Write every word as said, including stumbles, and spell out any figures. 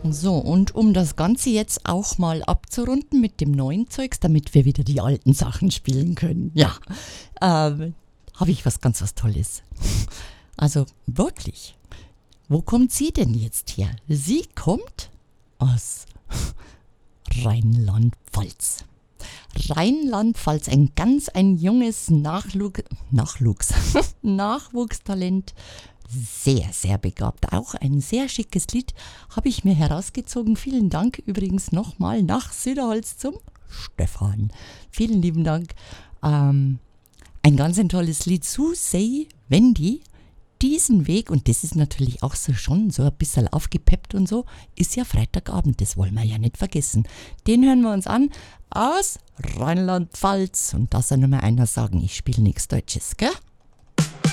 So, und um das Ganze jetzt auch mal abzurunden mit dem neuen Zeugs, damit wir wieder die alten Sachen spielen können, ja, ähm, habe ich was ganz was Tolles. Also wirklich, wo kommt sie denn jetzt her? Sie kommt aus Rheinland-Pfalz. Rheinland-Pfalz, ein ganz ein junges Nachlug Nachwuchs, Nachwuchstalent, sehr, sehr begabt. Auch ein sehr schickes Lied habe ich mir herausgezogen. Vielen Dank übrigens nochmal nach Söderholz zum Stefan. Vielen lieben Dank. Ähm, ein ganz ein tolles Lied, Susei Wendy. Diesen Weg, und das ist natürlich auch so schon so ein bisschen aufgepeppt und so, ist ja Freitagabend, das wollen wir ja nicht vergessen. Den hören wir uns an aus Rheinland-Pfalz. Und da soll nur mal einer sagen, ich spiele nichts Deutsches, gell?